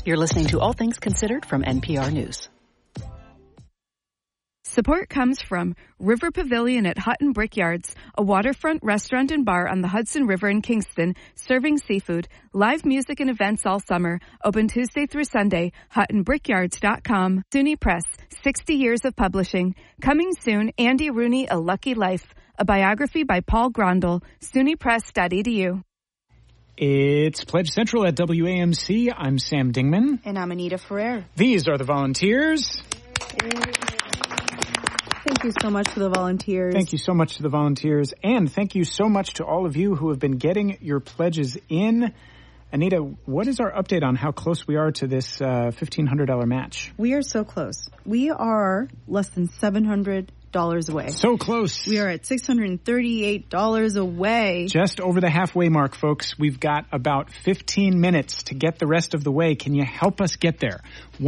You're listening to All Things Considered from NPR News. Support comes from River Pavilion at Hutton Brickyards, a waterfront restaurant and bar on the Hudson River in Kingston, serving seafood, live music and events all summer, open Tuesday through Sunday, HuttonBrickyards.com. SUNY Press, 60 years of publishing. Coming soon, Andy Rooney, A Lucky Life, a biography by Paul Grondel, sunypress.edu. It's Pledge Central at WAMC. I'm Sam Dingman. And I'm Anita Ferrer. These are the volunteers. Thank you so much to the volunteers. Thank you so much to the volunteers. And thank you so much to all of you who have been getting your pledges in. Anita, what is our update on how close we are to this $1,500 match? We are so close. We are less than $700 away. So close. We are at $638 away. Just over the halfway mark, folks. We've got about 15 minutes to get the rest of the way. Can you help us get there?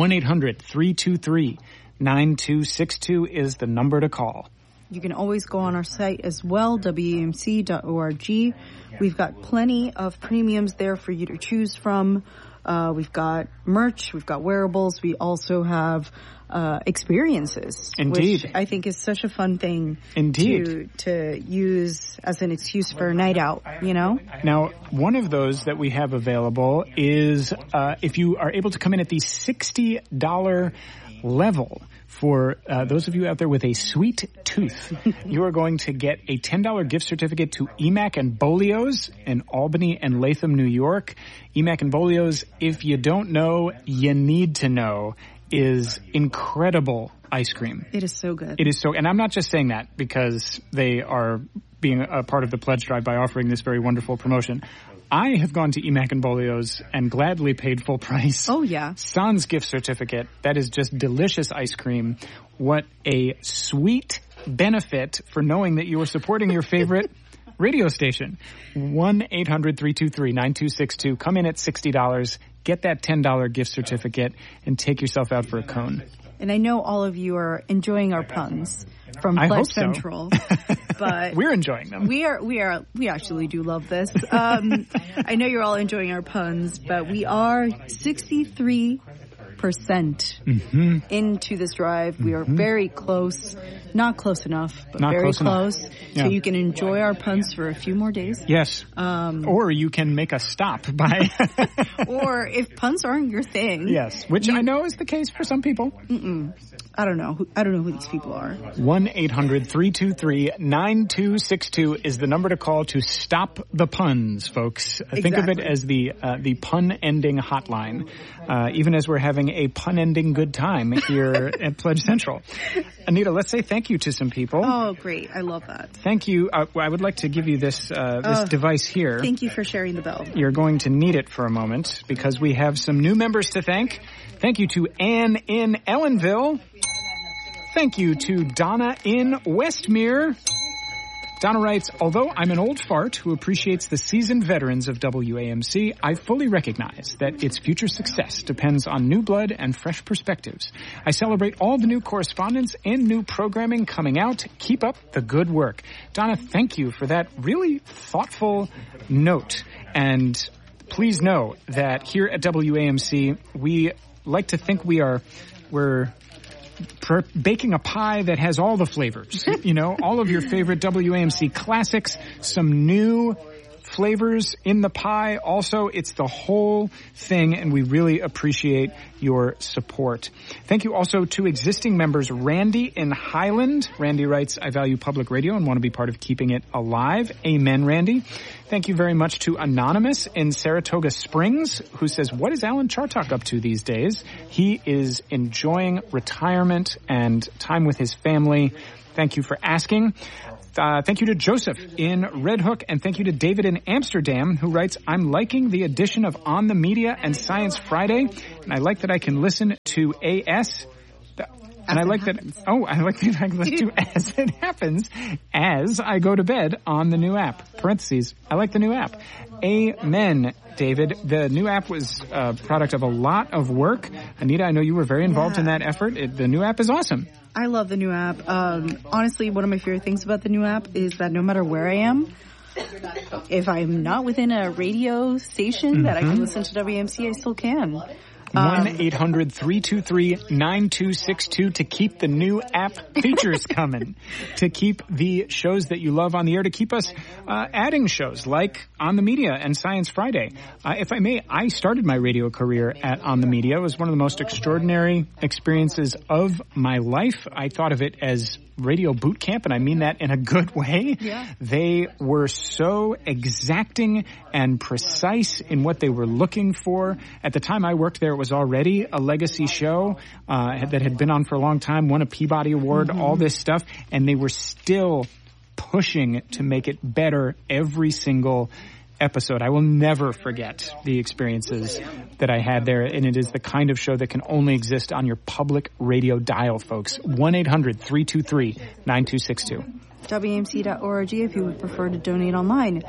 1-800-323-9262 is the number to call. You can always go on our site as well, WAMC.org. We've got plenty of premiums there for you to choose from. We've got merch, we've got wearables, we also have experiences. Indeed. Which I think is such a fun thing Indeed. to use as an excuse for a night out, you know? Now, one of those that we have available is if you are able to come in at the $60 level. For those of you out there with a sweet tooth, you are going to get a $10 gift certificate to Emack and Bolio's in Albany and Latham, New York. Emack and Bolio's, if you don't know, you need to know, is incredible ice cream. It is so good. It is so, and I'm not just saying that because they are being a part of the pledge drive by offering this very wonderful promotion. I have gone to Emack and Bolio's and gladly paid full price. Oh, yeah. Sans gift certificate. That is just delicious ice cream. What a sweet benefit for knowing that you are supporting your favorite radio station. 1-800-323-9262. Come in at $60. Get that $10 gift certificate and take yourself out for a cone. And I know all of you are enjoying our puns from Pledge Central, but we're enjoying them. We actually do love this. I know you're all enjoying our puns, but we are 63% into this drive. We are very close. Not close enough, but Not very close. Yeah. So you can enjoy our puns for a few more days. Yes. Or you can make a stop by... Or if puns aren't your thing. Yes, which I know is the case for some people. I don't know who these people are. 1-800-323-9262 is the number to call to stop the puns, folks. Exactly. Think of it as the pun-ending hotline, even as we're having a pun-ending good time here at Pledge Central. Anita, let's say thank you to some people. Oh, great. I love that. Thank you. I would like to give you this device here. Thank you for sharing the bell. You're going to need it for a moment because we have some new members to thank. Thank you to Anne in Ellenville. Thank you to Donna in Westmere. Donna writes, although I'm an old fart who appreciates the seasoned veterans of WAMC, I fully recognize that its future success depends on new blood and fresh perspectives. I celebrate all the new correspondence and new programming coming out. Keep up the good work. Donna, thank you for that really thoughtful note. And please know that here at WAMC, we like to think we're baking a pie that has all the flavors, you know, all of your favorite WAMC classics, some new flavors in the pie. Also, it's the whole thing, and we really appreciate your support. Thank you also to existing members, Randy in Highland. Randy writes, I value public radio and want to be part of keeping it alive. Amen, Randy. Thank you very much to Anonymous in Saratoga Springs, who says, what is Alan Chartok up to these days? He is enjoying retirement and time with his family. Thank you for asking. Thank you to Joseph in Red Hook, and thank you to David in Amsterdam, who writes, I'm liking the addition of On the Media and Science Friday, and I like that I can listen to AS. And I like that, I like that I can listen to As It Happens as I go to bed on the new app. Parentheses, I like the new app. Amen, David. The new app was a product of a lot of work. Anita, I know you were very involved in that effort. The new app is awesome. I love the new app. Honestly, one of my favorite things about the new app is that no matter where I am, if I'm not within a radio station that I can listen to WMC, I still can. 1-800-323-9262 to keep the new app features coming, to keep the shows that you love on the air, to keep us adding shows like On the Media and Science Friday. If I may, I started my radio career at On the Media. It was one of the most extraordinary experiences of my life. I thought of it as radio boot camp, and I mean that in a good way. Yeah. They were so exacting and precise in what they were looking for. At the time I worked there, it was already a legacy show that had been on for a long time, won a Peabody Award, all this stuff, and they were still pushing to make it better every single episode. I will never forget the experiences that I had there, and it is the kind of show that can only exist on your public radio dial, folks. 1-800-323-9262. WAMC.org if you would prefer to donate online.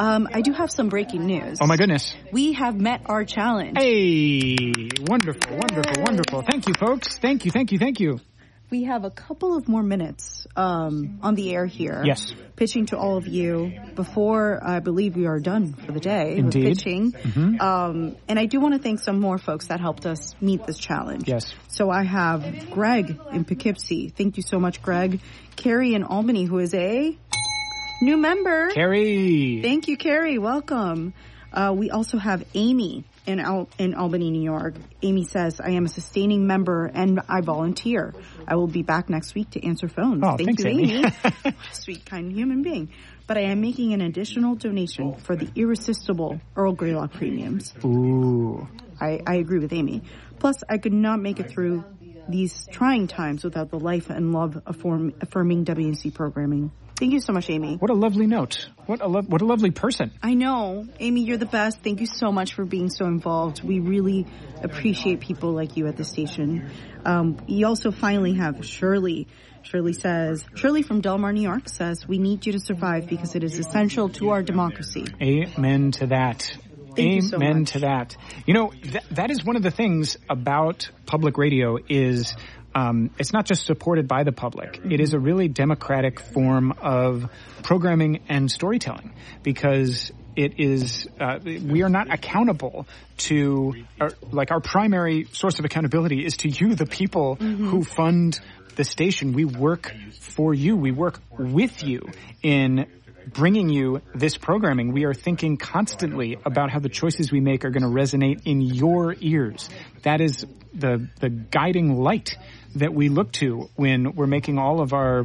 I do have some breaking news. Oh, my goodness. We have met our challenge. Hey, wonderful, wonderful, wonderful. Thank you, folks. Thank you, thank you, thank you. We have a couple of more minutes on the air here. Yes. Pitching to all of you before I believe we are done for the day. Indeed. With pitching. And I do want to thank some more folks that helped us meet this challenge. Yes. So I have Greg in Poughkeepsie. Thank you so much, Greg. Carrie in Albany, who is a new member. Carrie. Thank you, Carrie. Welcome. We also have Amy in Albany, New York. Amy says, I am a sustaining member and I volunteer. I will be back next week to answer phones. Oh, Thank thanks, you, Amy. What a sweet, kind human being. But I am making an additional donation for the irresistible Earl Greylock premiums. Ooh. I agree with Amy. Plus, I could not make it through these trying times without the life and love affirming WNC programming. Thank you so much, Amy. What a lovely note. What a lovely person. I know. Amy, you're the best. Thank you so much for being so involved. We really appreciate people like you at the station. We also finally have Shirley. Shirley from Delmar, New York says, we need you to survive because it is essential to our democracy. Amen to that. Thank you so Amen much. to that. You know, that is one of the things about public radio is it's not just supported by the public. It is a really democratic form of programming and storytelling because it is, we are not accountable to, our primary source of accountability is to you, the people who fund the station. We work for you. We work with you in bringing you this programming. We are thinking constantly about how the choices we make are going to resonate in your ears. That is the guiding light that we look to when we're making all of our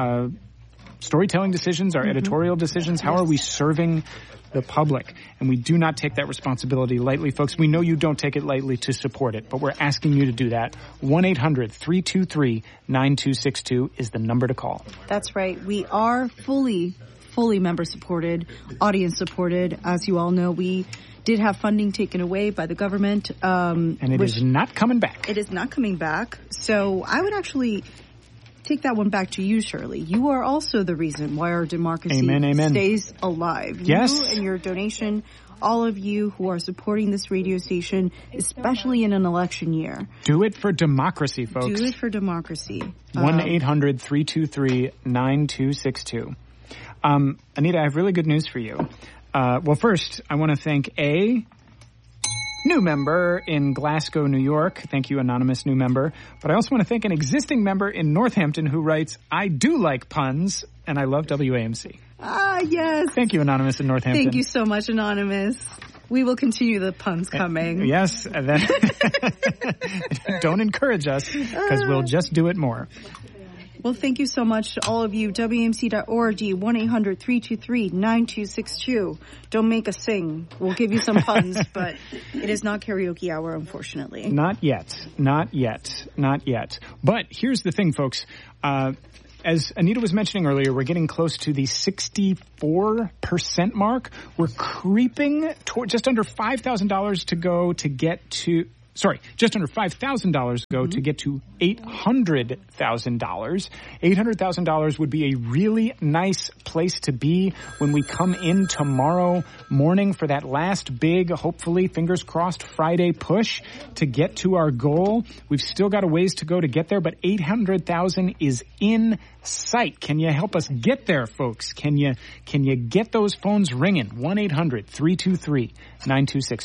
storytelling decisions, our editorial decisions. How are we serving the public? And we do not take that responsibility lightly, folks. We know you don't take it lightly to support it, but we're asking you to do that. 1-800-323-9262 is the number to call. That's right. We are fully member supported, audience supported. As you all know, we did have funding taken away by the government. And it is not coming back. It is not coming back. So I would actually take that one back to you, Shirley. You are also the reason why our democracy stays alive. Yes. You and your donation, all of you who are supporting this radio station, especially in an election year. Do it for democracy, folks. Do it for democracy. 1-800-323-9262. Anita, I have really good news for you. Well, first, I want to thank a new member in Glasgow, New York. Thank you, anonymous new member. But I also want to thank an existing member in Northampton who writes, I do like puns, and I love WAMC. Ah, yes. Thank you, anonymous in Northampton. Thank you so much, anonymous. We will continue the puns coming. Yes. And then don't encourage us, because we'll just do it more. Well, thank you so much to all of you. WAMC.org, 1-800-323-9262. Don't make us sing. We'll give you some puns, but it is not karaoke hour, unfortunately. Not yet. Not yet. Not yet. But here's the thing, folks. As Anita was mentioning earlier, we're getting close to the 64% mark. We're creeping toward just under $5,000 to go to get to... Sorry, just under $5,000 go to get to $800,000. $800,000 would be a really nice place to be when we come in tomorrow morning for that last big, hopefully, fingers crossed, Friday push to get to our goal. We've still got a ways to go to get there, but $800,000 is in sight. Can you help us get there, folks? Can you get those phones ringing? 1-800-323-9262.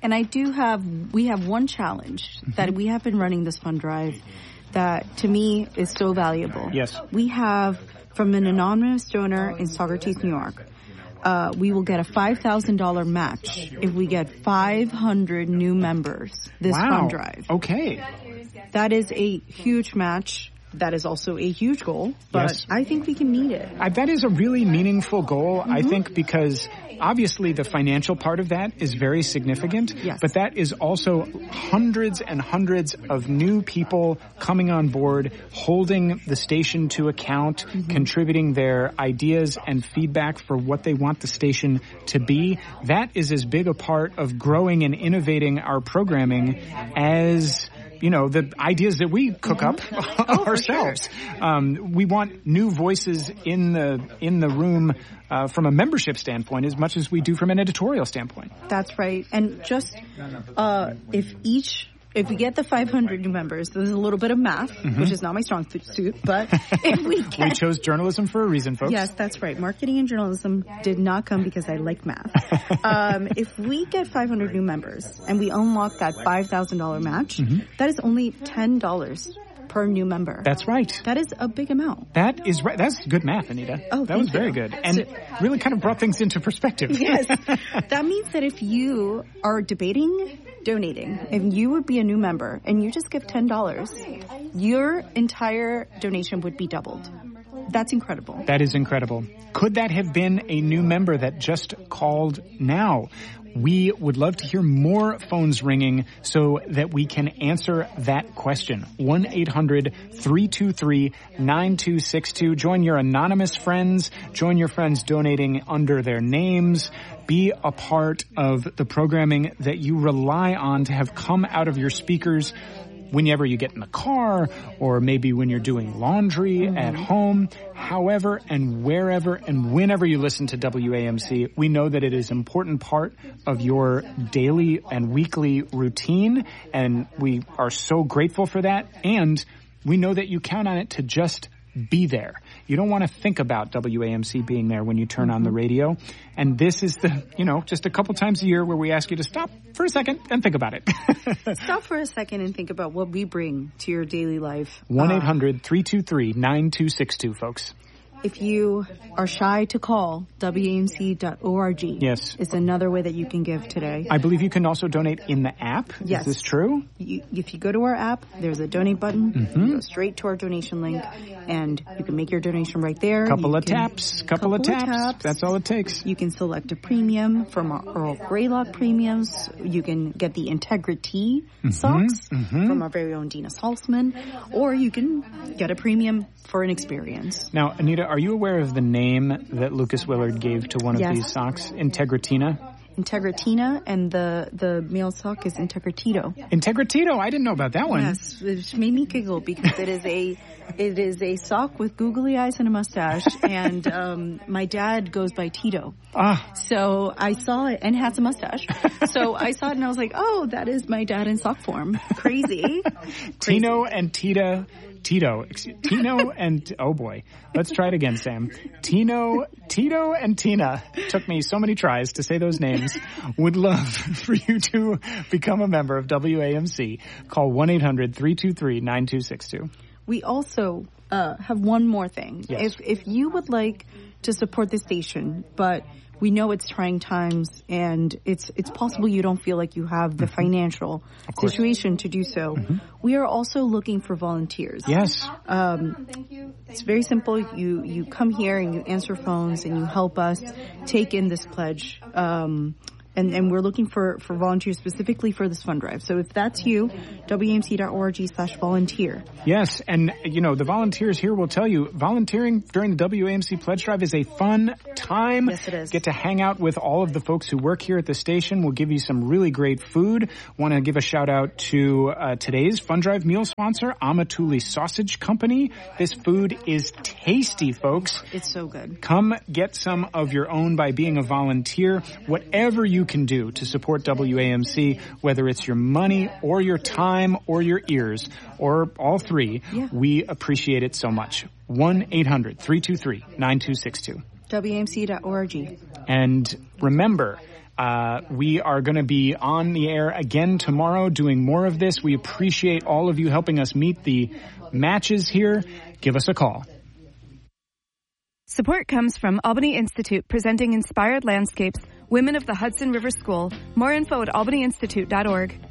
And we have one challenge that we have been running this fund drive that to me is so valuable. Yes. We have from an anonymous donor in Saugerties, New York. We will get a $5,000 match if we get 500 new members this fund drive. Okay. That is a huge match. That is also a huge goal, but yes. I think we can meet it. That is a really meaningful goal, I think, because obviously the financial part of that is very significant, yes. but that is also hundreds and hundreds of new people coming on board, holding the station to account, contributing their ideas and feedback for what they want the station to be. That is as big a part of growing and innovating our programming as the ideas that we cook up ourselves. Sure. We want new voices in the room from a membership standpoint as much as we do from an editorial standpoint. That's right. And just if we get the 500 new members, there's a little bit of math, which is not my strong suit, but if we get... We chose journalism for a reason, folks. Yes, that's right. Marketing and journalism did not come because I like math. If we get 500 new members and we unlock that $5,000 match, that is only $10 per new member. That's right. That is a big amount. That is right. That's good math, Anita. Oh, that was very good. And really kind of brought things into perspective. Yes. That means that if you are debating donating, if you would be a new member and you just give $10, your entire donation would be doubled. That's incredible. That is incredible. Could that have been a new member that just called now? We would love to hear more phones ringing so that we can answer that question. 1-800-323-9262. Join your anonymous friends. Join your friends donating under their names. Be a part of the programming that you rely on to have come out of your speakers whenever you get in the car, or maybe when you're doing laundry at home, however and wherever and whenever you listen to WAMC, we know that it is an important part of your daily and weekly routine, and we are so grateful for that, and we know that you count on it to just be there. You don't want to think about WAMC being there when you turn on the radio. And this is just a couple times a year where we ask you to stop for a second and think about it. Stop for a second and think about what we bring to your daily life. 1-800-323-9262, folks. If you are shy to call, WAMC.org is another way that you can give today. I believe you can also donate in the app. Yes. Is this true? If you go to our app, there's a donate button. You go straight to our donation link, and you can make your donation right there. Couple of taps. That's all it takes. You can select a premium from our Earl Greylock premiums. You can get the Integrity socks from our very own Dina Salzman, or you can get a premium for an experience. Now, Anita, are you aware of the name that Lucas Willard gave to one of these socks? Integritina? Integritina, and the male sock is Integritito. Integritito, I didn't know about that one. Yes, it made me giggle because it is a sock with googly eyes and a mustache, and my dad goes by Tito. So I saw it, and has a mustache. So I saw it and I was like, oh, that is my dad in sock form. Crazy. Tino and Tito and, oh boy, let's try it again, Sam. Tito and Tina. Took me so many tries to say those names. Would love for you to become a member of WAMC. Call 1-800-323-9262. We also have one more thing. Yes. If you would like to support the station, but we know it's trying times, and it's possible you don't feel like you have the financial situation to do so. We are also looking for volunteers. Yes. It's very simple. You come here and you answer phones and you help us take in this pledge. And we're looking for volunteers specifically for this fund drive. So if that's you, WAMC.org/volunteer. Yes, and the volunteers here will tell you, volunteering during the WAMC Pledge Drive is a fun time. Yes, it is. Get to hang out with all of the folks who work here at the station. We'll give you some really great food. Want to give a shout out to today's fund drive meal sponsor, Amatuli Sausage Company. This food is tasty, folks. It's so good. Come get some of your own by being a volunteer. Whatever you can do to support WAMC, whether it's your money or your time or your ears or all three, we appreciate it so much. 1-800-323-9262. WAMC.org. And remember, We are going to be on the air again tomorrow doing more of this. We appreciate all of you helping us meet the matches here. Give us a call. Support comes from Albany Institute, presenting Inspired Landscapes, Women of the Hudson River School. More info at albanyinstitute.org.